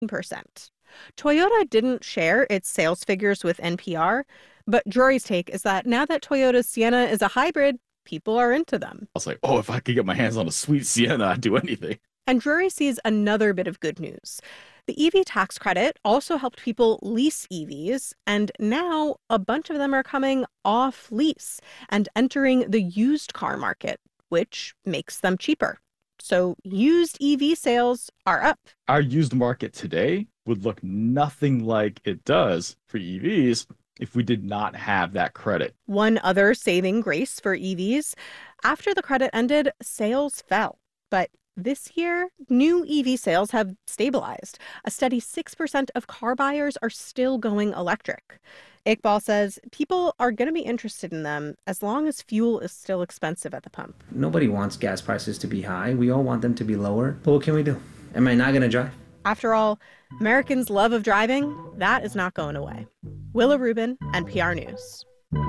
Toyota didn't share its sales figures with NPR, but Drury's take is that now that Toyota's Sienna is a hybrid, people are into them. I was like, oh, if I could get my hands on a sweet Sienna, I'd do anything. And Drury sees another bit of good news. The EV tax credit also helped people lease EVs, and now a bunch of them are coming off lease and entering the used car market, which makes them cheaper. So used EV sales are up. Our used market today would look nothing like it does for EVs if we did not have that credit. One other saving grace for EVs, after the credit ended, sales fell. But this year, new EV sales have stabilized. A steady 6% of car buyers are still going electric. Iqbal says people are going to be interested in them as long as fuel is still expensive at the pump. Nobody wants gas prices to be high. We all want them to be lower. But what can we do? Am I not going to drive? After all, Americans' love of driving, that is not going away. Willa Rubin, NPR News.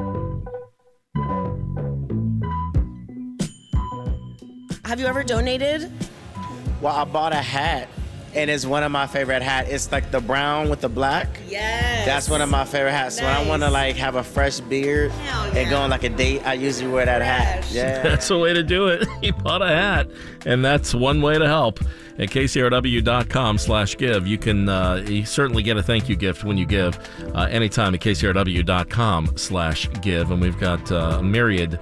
Have you ever donated? Well, I bought a hat, and it's one of my favorite hats. It's like the brown with the black. Yes. That's one of my favorite hats. Nice. When I want to like have a fresh beard and go on like a date, I usually wear that hat. Yeah. That's the way to do it. He bought a hat, and that's one way to help. At kcrw.com/give, you can you certainly get a thank you gift when you give anytime at kcrw.com/give, and we've got a myriad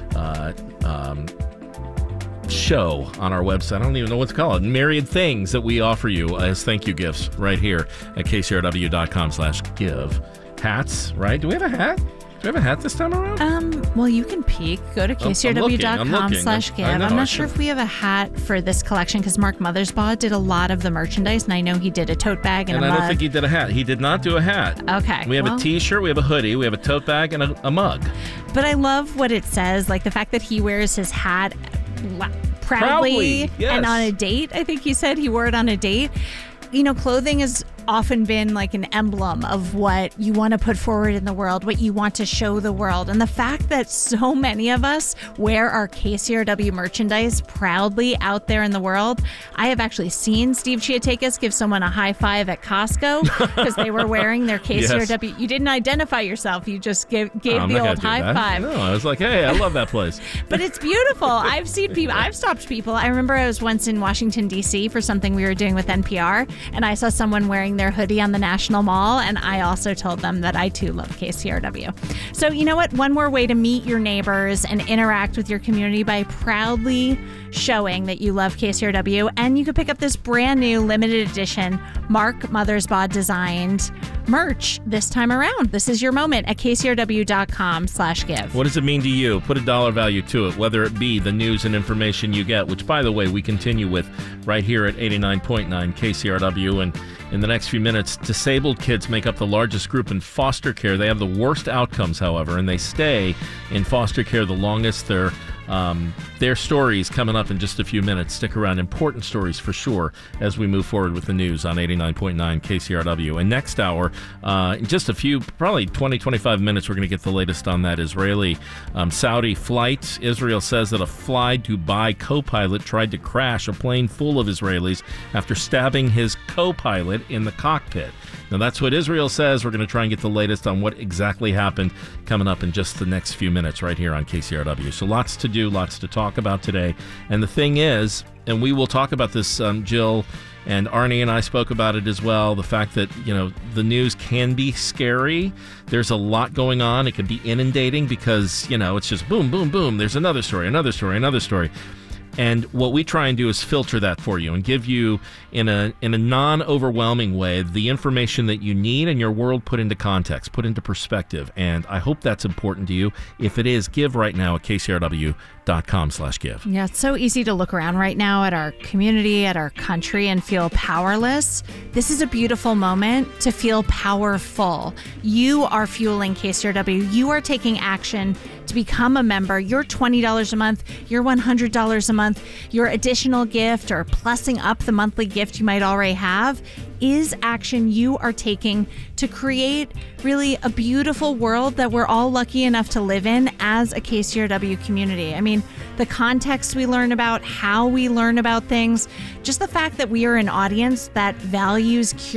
show on our website. I don't even know what to call it. Myriad things that we offer you as thank you gifts right here at kcrw.com/give. Hats, right? Do we have a hat? Do we have a hat this time around? Well, you can peek. Go to kcrw.com/give. I'm not sure if we have a hat for this collection because Mark Mothersbaugh did a lot of the merchandise, and I know he did a tote bag and a mug. I don't think he did a hat. He did not do a hat. Okay. We have a t-shirt, we have a hoodie, we have a tote bag, and a mug. But I love what it says, like the fact that he wears his hat proudly yes. and on a date. I think he said he wore it on a date. You know, clothing has often been like an emblem of what you want to put forward in the world, what you want to show the world. And the fact that so many of us wear our KCRW merchandise proudly out there in the world. I have actually seen Steve Chiatakis give someone a high five at Costco because they were wearing their KCRW. Yes. You didn't identify yourself. You just gave the old high five. No, I was like, hey, I love that place. But it's beautiful. I've seen people. I've stopped people. I remember I was once in Washington, D.C. for something we were doing with NPR, and I saw someone wearing their hoodie on the National Mall, and I also told them that I too love KCRW. So you know what? One more way to meet your neighbors and interact with your community by proudly showing that you love KCRW, and you could pick up this brand new limited edition Mark Mothersbaugh designed merch this time around. This is your moment at kcrw.com/give. What does it mean to you? Put a dollar value to it, whether it be the news and information you get, which, by the way, we continue with right here at 89.9 KCRW. And in the next few minutes, disabled kids make up the largest group in foster care. They have the worst outcomes, however, and they stay in foster care the longest. Their stories coming up in just a few minutes. Stick around. Important stories for sure as we move forward with the news on 89.9 KCRW. And next hour, in just a few, probably 20, 25 minutes, we're going to get the latest on that Israeli Saudi flight. Israel says that a Fly Dubai co-pilot tried to crash a plane full of Israelis after stabbing his co-pilot in the cockpit. Now, that's what Israel says. We're going to try and get the latest on what exactly happened coming up in just the next few minutes right here on KCRW. So lots to do, lots to talk about today. And the thing is, and we will talk about this, Jill and Arnie and I spoke about it as well, the fact that, you know, the news can be scary. There's a lot going on. It can be inundating because, you know, it's just boom, boom, boom. There's another story, another story, another story. And what we try and do is filter that for you and give you, in a non-overwhelming way, the information that you need and your world put into context, put into perspective. And I hope that's important to you. If it is, give right now at kcrw.com/give. Yeah, it's so easy to look around right now at our community, at our country, and feel powerless. This is a beautiful moment to feel powerful. You are fueling KCRW. You are taking action to become a member. Your $20 a month, your $100 a month, your additional gift, or plussing up the monthly gift you might already have is action you are taking to create really a beautiful world that we're all lucky enough to live in as a KCRW community. I mean, the context we learn about, how we learn about things, just the fact that we are an audience that values